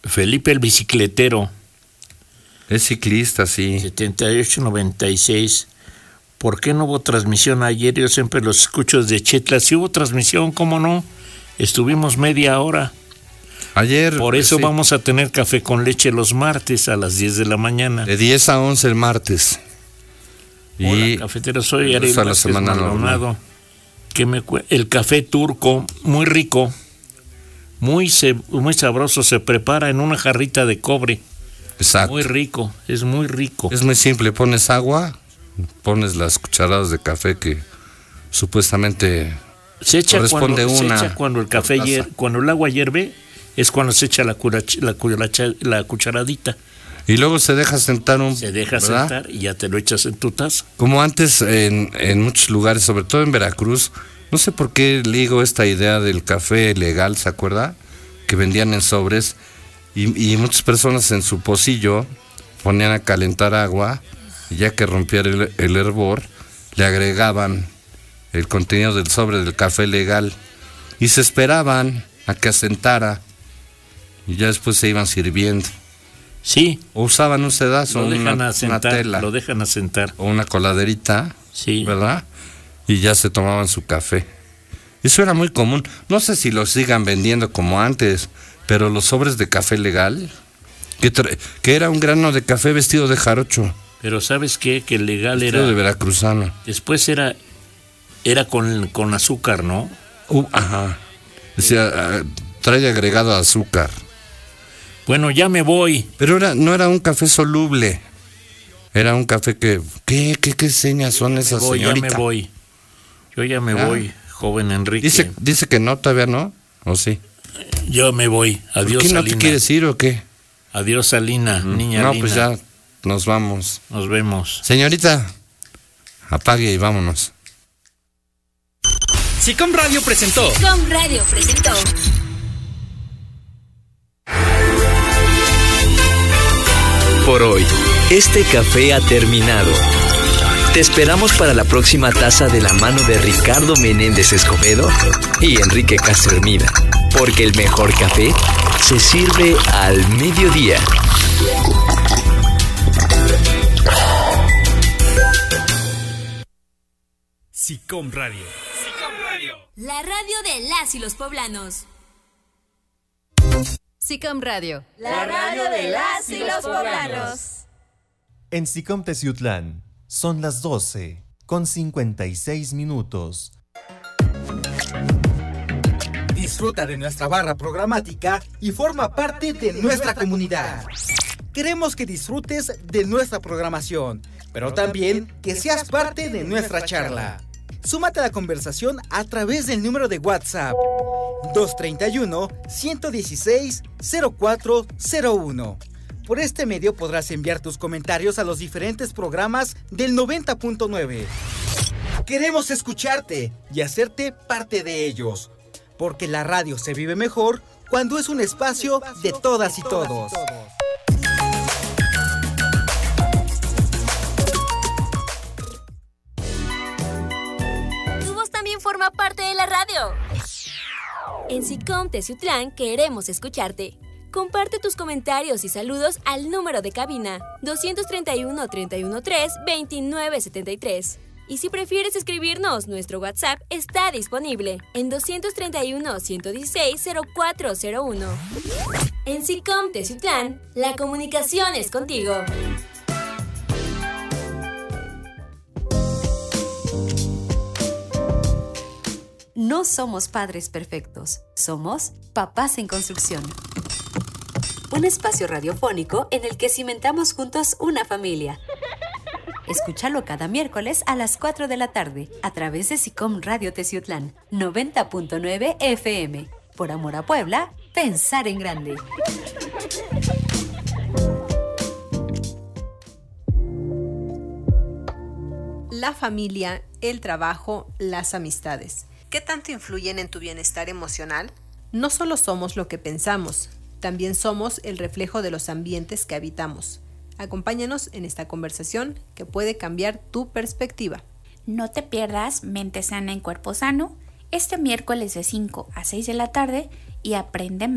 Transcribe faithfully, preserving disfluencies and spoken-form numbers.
Felipe el bicicletero. Es ciclista, sí. setenta y ocho noventa y seis. ¿Por qué no hubo transmisión ayer? Yo siempre los escucho desde Chetla. Sí hubo transmisión, ¿cómo no? Estuvimos media hora. Ayer. Por eso sí. Vamos a tener café con leche los martes a las diez de la mañana. De diez a once el martes. Hola, y cafetero, soy Ariel a la Vázquez semana Maldonado. Que me cu- el café turco, muy rico, muy, se- muy sabroso, se prepara en una jarrita de cobre. Exacto. Muy rico, es muy rico. Es muy simple, pones agua, pones las cucharadas de café que supuestamente Se echa, corresponde cuando, una se echa cuando el café por taza. hier- cuando el agua hierve, es cuando se echa la, curach- la, curacha- la cucharadita. Y luego se deja sentar un... Se deja ¿verdad? sentar y ya te lo echas en tu taza. Como antes en, en muchos lugares, sobre todo en Veracruz, no sé por qué ligo esta idea del café legal, ¿se acuerda? Que vendían en sobres y, y muchas personas en su pocillo ponían a calentar agua y ya que rompiera el, el hervor, le agregaban el contenido del sobre del café legal y se esperaban a que asentara y ya después se iban sirviendo. Sí, O usaban un sedazo, lo dejan una, una asentar, tela lo dejan asentar. o una coladerita, Sí. ¿verdad? Y ya se tomaban su café. Eso era muy común. No sé si lo sigan vendiendo como antes, pero los sobres de café legal, que, tra- que era un grano de café vestido de jarocho, Pero ¿sabes qué? Que el legal vestido era... de veracruzano. Después era era con, con azúcar, ¿no? Uh, ajá. Decía, ah, trae agregado azúcar. Bueno, ya me voy. Pero era, no era un café soluble. Era un café que... ¿Qué, qué, qué señas son Me esas, voy, ya señorita? me voy. Yo ya me ¿Ah? voy, joven Enrique. Dice, dice que no, todavía no. ¿O sí? Yo me voy. Adiós, ¿Por qué no Alina. te quieres ir o qué? Adiós, Alina, niña No, Alina. pues ya nos vamos. Nos vemos. Señorita, apague y vámonos. Sicom Radio presentó. Sicom Radio presentó. Por hoy, este café ha terminado. Te esperamos para la próxima taza de la mano de Ricardo Menéndez Escobedo y Enrique Castro Hermida, porque el mejor café se sirve al mediodía. Sicom Radio. La radio de las y los poblanos. Sicom Radio. La radio de las y los poblanos. En Sicom Teciutlán son las doce con cincuenta y seis minutos. Disfruta de nuestra barra programática y forma parte de nuestra comunidad. Queremos que disfrutes de nuestra programación, pero también que seas parte de nuestra charla. Súmate a la conversación a través del número de WhatsApp dos tres uno, uno uno seis, cero cuatro cero uno. Por este medio podrás enviar tus comentarios a los diferentes programas del noventa punto nueve. Queremos escucharte y hacerte parte de ellos, porque la radio se vive mejor cuando es un espacio de todas y todos. Tu voz también forma parte de la radio. En Sicom Teciutlán queremos escucharte. Comparte tus comentarios y saludos al número de cabina dos tres uno, tres uno tres, dos nueve siete tres. Y si prefieres escribirnos, nuestro WhatsApp está disponible en dos tres uno, uno uno seis, cero cuatro cero uno. En Sicom Teciutlán, la comunicación es contigo. No somos padres perfectos, somos papás en construcción. Un espacio radiofónico en el que cimentamos juntos una familia. Escúchalo cada miércoles a las cuatro de la tarde a través de Sicom Radio Teciutlán, noventa punto nueve F M. Por amor a Puebla, pensar en grande. La familia, el trabajo, las amistades. ¿Qué tanto influyen en tu bienestar emocional? No solo somos lo que pensamos, también somos el reflejo de los ambientes que habitamos. Acompáñanos en esta conversación que puede cambiar tu perspectiva. No te pierdas Mente Sana en Cuerpo Sano este miércoles de cinco a seis de la tarde y aprende